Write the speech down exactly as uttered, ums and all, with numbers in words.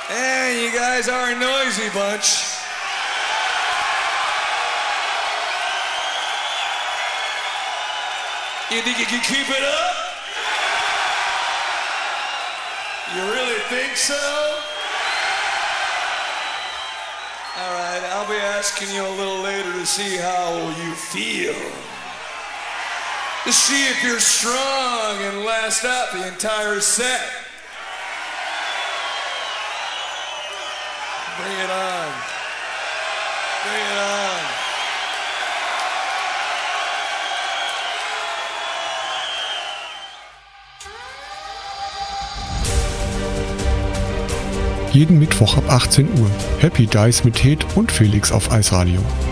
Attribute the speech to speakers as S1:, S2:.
S1: And you guys are a noisy bunch. You think you can keep it up? You really think so? All right, I'll be asking you a little later to see how you feel. To see if you're strong and last out the entire set. Bring it on. Bring it on.
S2: Jeden Mittwoch ab achtzehn Uhr. Happy Dice mit Hed und Felix auf Eisradio.